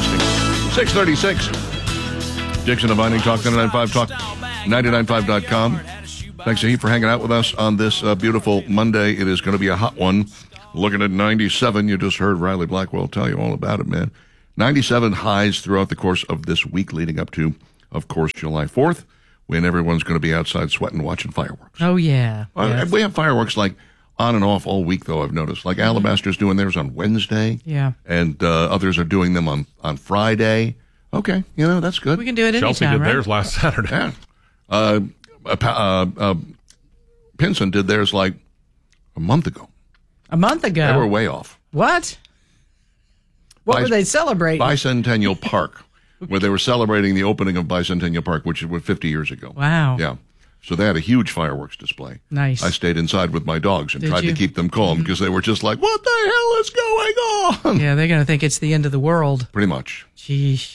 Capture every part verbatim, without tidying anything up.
disgusting. six thirty-six. Dixon and Vining, Talk ninety-nine point five, Talk ninety-nine point five dot com. Thanks, Heath, for hanging out with us on this uh, beautiful Monday. It is going to be a hot one. Looking at ninety-seven, you just heard Riley Blackwell tell you all about it, man. ninety-seven highs throughout the course of this week leading up to, of course, July fourth, when everyone's going to be outside sweating, watching fireworks. Oh, yeah. Uh, yes. We have fireworks, like, on and off all week, though, I've noticed. Like, mm-hmm. Alabaster's doing theirs on Wednesday. Yeah. And uh, others are doing them on, on Friday. Okay, you know, that's good. We can do it anytime, Chelsea did right? theirs last Saturday. Yeah. Uh, uh, uh, Pinson did theirs, like, a month ago. A month ago? They were way off. What? What Bic- were they celebrating? Bicentennial Park, where they were celebrating the opening of Bicentennial Park, which was fifty years ago. Wow. Yeah. So they had a huge fireworks display. Nice. I stayed inside with my dogs and Did tried you? to keep them calm because mm-hmm. they were just like, what the hell is going on? Yeah, they're going to think it's the end of the world. Pretty much. Sheesh.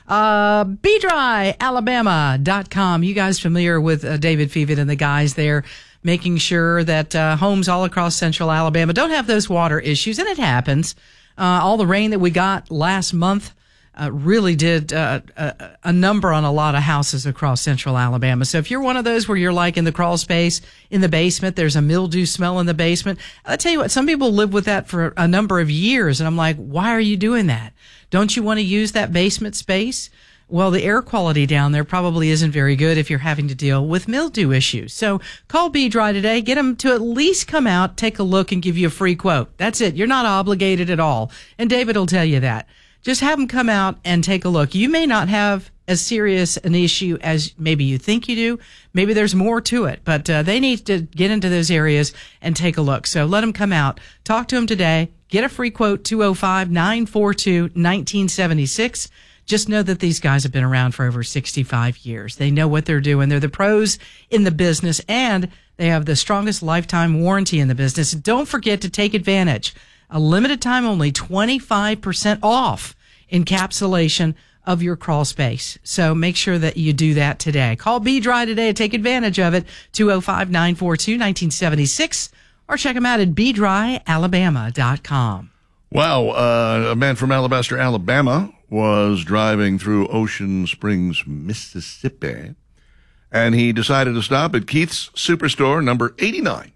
Uh, be dry alabama dot com. You guys familiar with uh, David Fevet and the guys there, making sure that uh, homes all across central Alabama don't have those water issues, and it happens. Uh, all the rain that we got last month uh, really did uh, a, a number on a lot of houses across central Alabama. So if you're one of those where you're like in the crawl space, in the basement, there's a mildew smell in the basement, I'll tell you what, some people live with that for a number of years, and I'm like, why are you doing that? Don't you want to use that basement space? Well, the air quality down there probably isn't very good if you're having to deal with mildew issues. So call Be Dry today. Get them to at least come out, take a look, and give you a free quote. That's it. You're not obligated at all. And David will tell you that. Just have them come out and take a look. You may not have as serious an issue as maybe you think you do. Maybe there's more to it, but uh, they need to get into those areas and take a look. So let them come out. Talk to them today. Get a free quote, two oh five, nine four two, one nine seven six. Just know that these guys have been around for over sixty-five years. They know what they're doing. They're the pros in the business, and they have the strongest lifetime warranty in the business. Don't forget to take advantage. A limited time only, twenty-five percent off encapsulation of your crawl space. So make sure that you do that today. Call Be Dry today to take advantage of it, two oh five, nine four two, one nine seven six, or check them out at be dry alabama dot com. Wow, uh, a man from Alabaster, Alabama was driving through Ocean Springs, Mississippi, and he decided to stop at Keith's Superstore, number eighty-nine,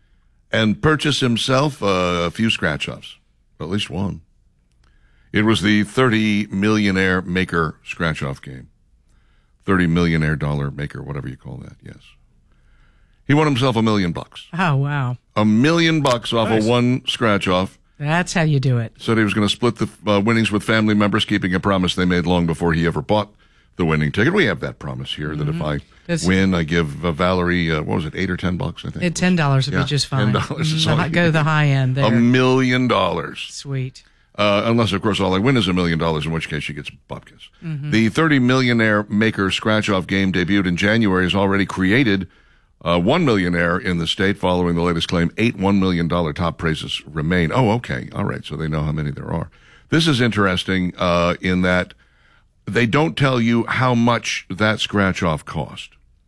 and purchase himself a few scratch-offs, at least one. It was the thirty millionaire maker scratch-off game. thirty millionaire dollar maker, whatever you call that, yes. He won himself a million bucks. Oh, wow. A million bucks off Nice. of one scratch-off. That's how you do it. Said he was going to split the uh, winnings with family members, keeping a promise they made long before he ever bought the winning ticket. We have that promise here, that if I That's- win, I give uh, Valerie, uh, what was it, eight or ten bucks, I think. At ten dollars would Yeah, be just fine. ten dollars is Mm, all the- you Go need. the high end there. A million dollars. Sweet. Uh, unless, of course, all I win is a million dollars, in which case she gets bupkis. Mm-hmm. The thirty millionaire maker scratch-off game debuted in January has already created uh, one millionaire in the state following the latest claim. Eight one million dollars top prizes remain. Oh, okay. All right. So they know how many there are. This is interesting uh, in that they don't tell you how much that scratch-off cost.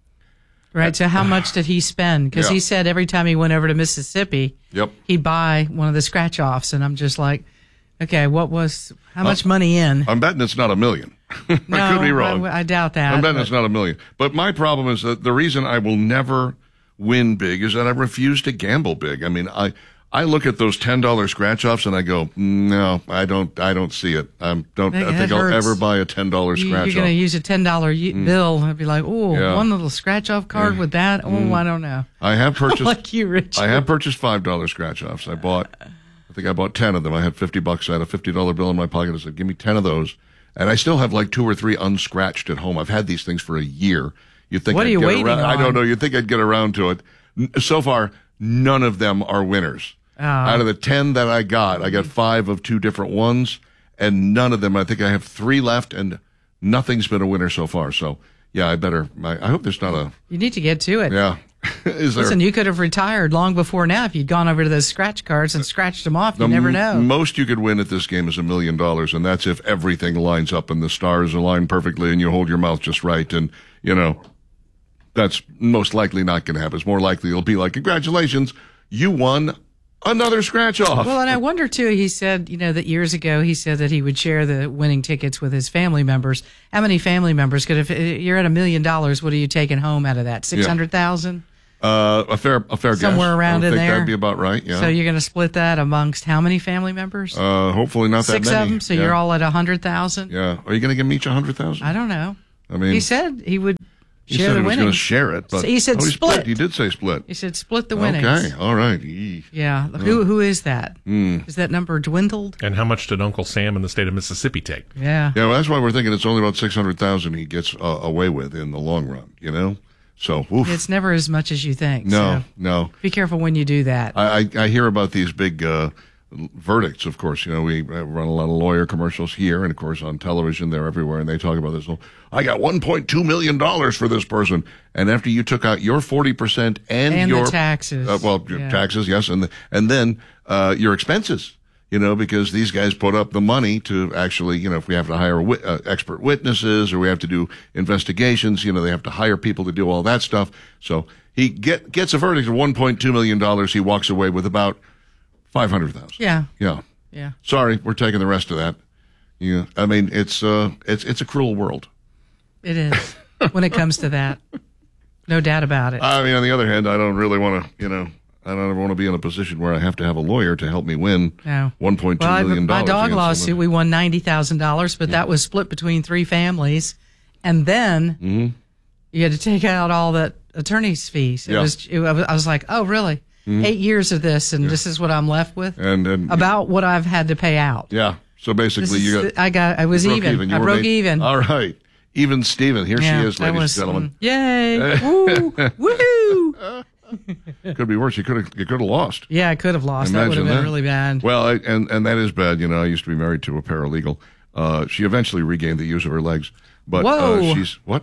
Right. So how much did he spend? Because Yeah. he said every time he went over to Mississippi, Yep. he'd buy one of the scratch offs. And I'm just like, okay, what was, how much money in? I'm betting it's not a million. I no, could be wrong. I, I doubt that. I'm betting but- it's not a million. But my problem is that the reason I will never win big is that I refuse to gamble big. I mean, I I look at those ten dollar scratch-offs and I go, no, I don't I don't see it. I don't That- I think that I'll hurts. ever buy a ten dollar You- scratch-off. You're going to use a ten dollar mm. bill. I'd be like, oh, Yeah. one little scratch off card Yeah. with that? Oh, Mm. I don't know. I have purchased Like you, Rich. I have purchased five dollar scratch-offs. I bought I think I bought ten of them. I had fifty bucks. I had a fifty dollar bill in my pocket. I said, give me ten of those. And I still have like two or three unscratched at home. I've had these things for a year. You'd think What are I'd you get waiting around, I on? don't know. You'd think I'd get around to it. N- So far, none of them are winners. Oh. Out of the ten that I got, I got five of two different ones, and none of them. I think I have three left, and nothing's been a winner so far. So, yeah, I better. I, I hope there's not a. You need to get to it. Yeah. Is there? Listen, you could have retired long before now if you'd gone over to those scratch cards and scratched them off. You The never m- know. Most you could win at this game is a million dollars, and that's if everything lines up and the stars align perfectly and you hold your mouth just right. And, you know, that's most likely not going to happen. It's more likely it'll be like, congratulations, you won Another scratch off. Well, and I wonder, too, he said, you know, that years ago he said that he would share the winning tickets with his family members. How many family members could, if you're at a million dollars, what are you taking home out of that? six hundred thousand? Uh, a fair, a fair guess. Somewhere around I would in think there. That'd be about right. Yeah. So you're going to split that amongst how many family members? Uh, hopefully not that Six many. of them. So yeah. you're all at a hundred thousand. Yeah. Are you going to give me each a hundred thousand? I don't know. I mean, he said he would he share said the he was going winnings. to share it, but So he said oh, he split. He did say split. He said split the winnings. Okay. All right. Eee. Yeah. Who who is that? Mm. Is that number dwindled? And how much did Uncle Sam in the state of Mississippi take? Yeah. Yeah. Well, that's why we're thinking it's only about six hundred thousand he gets uh, away with in the long run. You know. So oof. It's never as much as you think. No. So No. be careful when you do that. I, I, I hear about these big uh, verdicts, of course. You know, we run a lot of lawyer commercials here, and, of course, on television, they're everywhere, and they talk about this. Well, I got one point two million dollars for this person. And after you took out your forty percent and, And your the taxes. Uh, well, your Yeah. taxes, yes, and, the, and then uh, your expenses. You know, because these guys put up the money to actually, you know, if we have to hire wit- uh, expert witnesses or we have to do investigations, you know, they have to hire people to do all that stuff. So he get, gets a verdict of one point two million dollars. He walks away with about five hundred thousand dollars. Yeah. Yeah. Yeah. Sorry, we're taking the rest of that. Yeah. I mean, it's, uh, it's, it's a cruel world. It is when it comes to that. No doubt about it. I mean, on the other hand, I don't really want to, you know, I don't ever want to be in a position where I have to have a lawyer to help me win No. one point two well, million dollars. My dog against lawsuit, someone. we won ninety thousand dollars, but that was split between three families. And then Mm-hmm. you had to take out all the attorney's fees. It Yeah. was, it, I was like, oh, really? Eight years of this, and this is what I'm left with? And, and About what I've had to pay out. yeah, so This basically is you got the- I got, I was broke even. You I were broke made- even. All right, even Steven. Here Yeah, she is, that ladies was, and gentlemen. mm, Yay! Woo! Woohoo! Could be worse. You could have you could have lost. Yeah, I could have lost. That would have Imagine been that. really bad. Well, I, and and that is bad. You know, I used to be married to a paralegal. Uh, she eventually regained the use of her legs, but Whoa. Uh, she's what?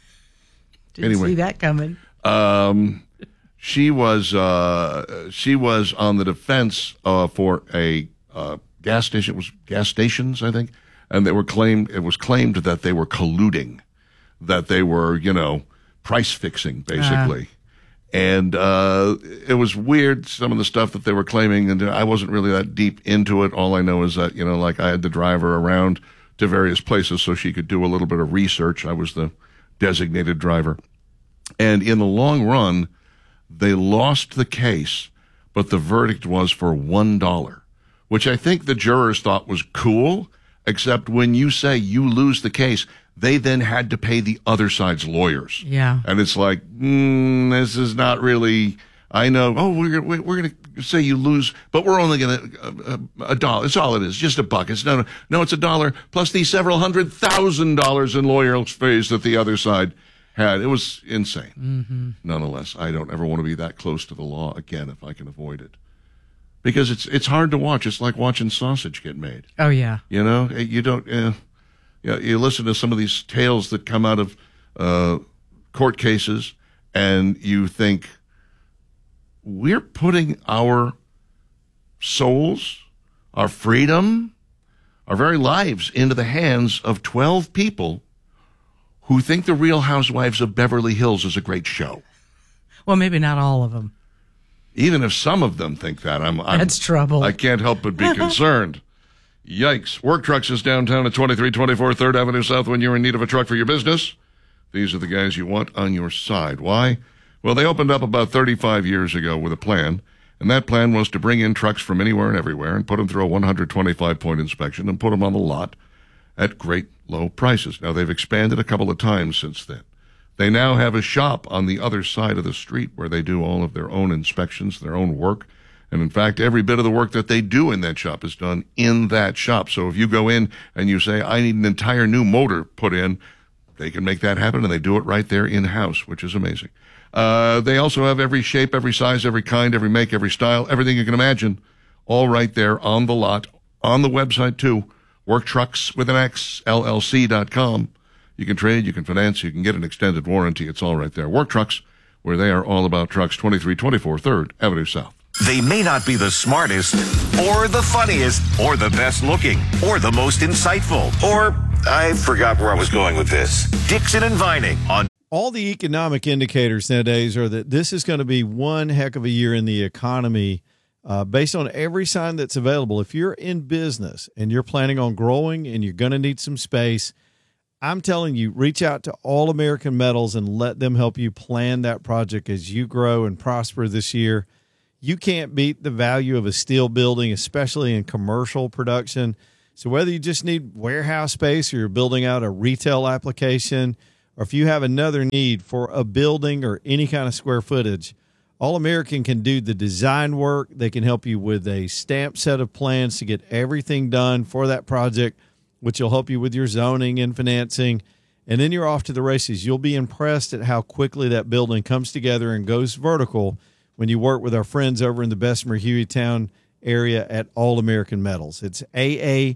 Didn't anyway. see that coming. Um, she was uh, she was on the defense uh, for a uh, gas station. It was gas stations, I think, and they were claimed. It was claimed that they were colluding, that they were, you know, price fixing, basically. Ah. And uh, it was weird, some of the stuff that they were claiming, and I wasn't really that deep into it. All I know is that, you know, like I had to drive her around to various places so she could do a little bit of research. I was the designated driver. And in the long run, they lost the case, but the verdict was for one dollar, which I think the jurors thought was cool, except when you say you lose the case, they then had to pay the other side's lawyers. Yeah. And it's like, mm, this is not really, I know, oh, we're, we're going to say you lose, but we're only going to, uh, a dollar. It's all it is, just a buck. It's no, no, it's a dollar plus the several hundred thousand dollars in lawyer fees that the other side had. It was insane. Mm-hmm. Nonetheless, I don't ever want to be that close to the law again if I can avoid it. Because it's it's hard to watch. It's like watching sausage get made. Oh, yeah. You know, you don't. Uh, you, know, you listen to some of these tales that come out of uh, court cases, and you think we're putting our souls, our freedom, our very lives into the hands of twelve people who think The Real Housewives of Beverly Hills is a great show. Well, maybe not all of them. Even if some of them think that, I'm, I'm That's trouble. I can't help but be concerned. Yikes. Work Trucks is downtown at twenty-three twenty-four third Avenue South when you're in need of a truck for your business. These are the guys you want on your side. Why? Well, they opened up about thirty-five years ago with a plan, and that plan was to bring in trucks from anywhere and everywhere and put them through a one hundred twenty-five point inspection and put them on the lot at great low prices. Now, they've expanded a couple of times since then. They now have a shop on the other side of the street where they do all of their own inspections, their own work. And in fact, every bit of the work that they do in that shop is done in that shop. So if you go in and you say, I need an entire new motor put in, they can make that happen, and they do it right there in-house, which is amazing. Uh, they also have every shape, every size, every kind, every make, every style, everything you can imagine, all right there on the lot, on the website too, Work Trucks with an X, L L C dot com. You can trade, you can finance, you can get an extended warranty. It's all right there. Work Trucks, where they are all about trucks, twenty-three twenty-four third Avenue South. They may not be the smartest, or the funniest, or the best looking, or the most insightful, or I forgot where I was going with this. Dixon and Vining on all the economic indicators nowadays are that this is going to be one heck of a year in the economy. Uh, based on every sign that's available, if you're in business and you're planning on growing and you're going to need some space, I'm telling you, reach out to All American Metals and let them help you plan that project as you grow and prosper this year. You can't beat the value of a steel building, especially in commercial production. So whether you just need warehouse space or you're building out a retail application, or if you have another need for a building or any kind of square footage, All American can do the design work. They can help you with a stamped set of plans to get everything done for that project, which will help you with your zoning and financing. And then you're off to the races. You'll be impressed at how quickly that building comes together and goes vertical when you work with our friends over in the Bessemer Hueytown area at All American Metals. It's A A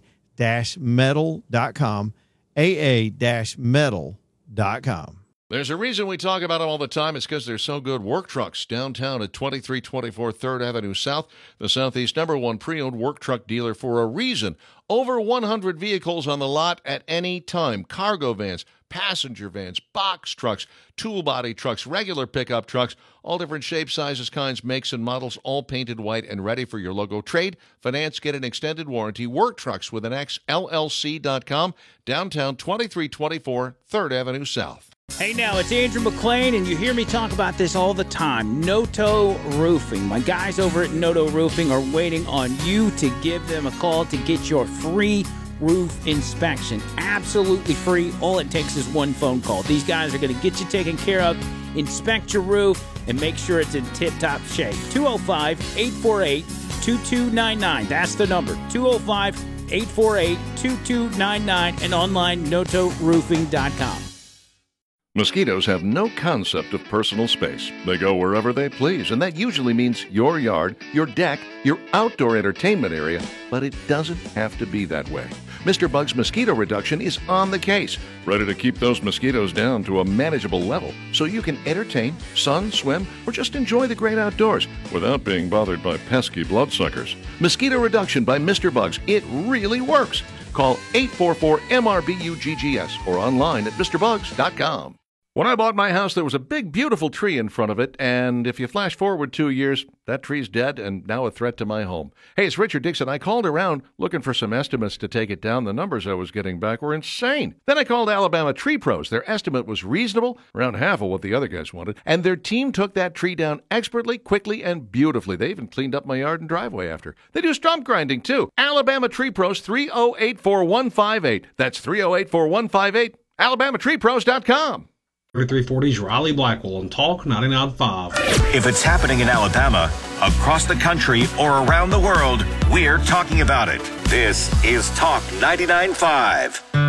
metal dot com, A A metal dot com. There's a reason we talk about them all the time. It's because they're so good. Work Trucks downtown at twenty-three twenty-four third Avenue South, the Southeast number one pre-owned work truck dealer for a reason. Over one hundred vehicles on the lot at any time. Cargo vans, passenger vans, box trucks, tool body trucks, regular pickup trucks, all different shapes, sizes, kinds, makes, and models, all painted white and ready for your logo. Trade, finance, get an extended warranty. Work Trucks with an X, L L C dot com, downtown twenty-three twenty-four third Avenue South. Hey now, it's Andrew McLean, and you hear me talk about this all the time. Noto Roofing. My guys over at Noto Roofing are waiting on you to give them a call to get your free roof inspection. Absolutely free. All it takes is one phone call. These guys are going to get you taken care of, inspect your roof, and make sure it's in tip-top shape. two oh five, eight four eight, two two nine nine. That's the number. two oh five, eight four eight, two two nine nine and online noto roofing dot com. Mosquitoes have no concept of personal space. They go wherever they please, and that usually means your yard, your deck, your outdoor entertainment area, but it doesn't have to be that way. Mister Bug's Mosquito Reduction is on the case, ready to keep those mosquitoes down to a manageable level so you can entertain, sun, swim, or just enjoy the great outdoors without being bothered by pesky bloodsuckers. Mosquito Reduction by Mister Bugs. It really works. Call eight four four M R B U G G S or online at Mr Bugs dot com. When I bought my house, there was a big, beautiful tree in front of it, and if you flash forward two years, that tree's dead and now a threat to my home. Hey, it's Richard Dixon. I called around looking for some estimates to take it down. The numbers I was getting back were insane. Then I called Alabama Tree Pros. Their estimate was reasonable, around half of what the other guys wanted, and their team took that tree down expertly, quickly, and beautifully. They even cleaned up my yard and driveway after. They do stump grinding, too. Alabama Tree Pros, three oh eight, four one five eight. That's three oh eight, four one five eight. Alabama Tree Pros dot com. thirty-three forty's Riley Blackwell on Talk ninety-nine point five. If it's happening in Alabama, across the country, or around the world, we're talking about it. This is Talk ninety-nine point five.